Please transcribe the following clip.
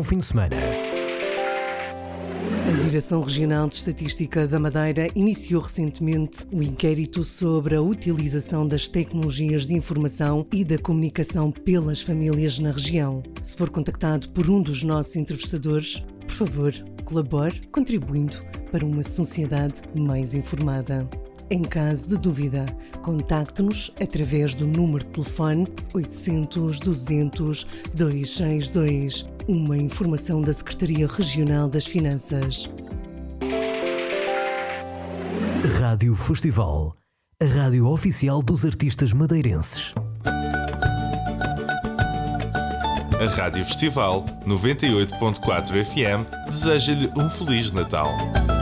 fim de semana. A Direção Regional de Estatística da Madeira iniciou recentemente o inquérito sobre a utilização das tecnologias de informação e da comunicação pelas famílias na região. Se for contactado por um dos nossos entrevistadores, por favor, colabore contribuindo para uma sociedade mais informada. Em caso de dúvida, contacte-nos através do número de telefone 800 200 262, uma informação da Secretaria Regional das Finanças. Rádio Festival, a rádio oficial dos artistas madeirenses. A Rádio Festival 98.4 FM deseja-lhe um Feliz Natal.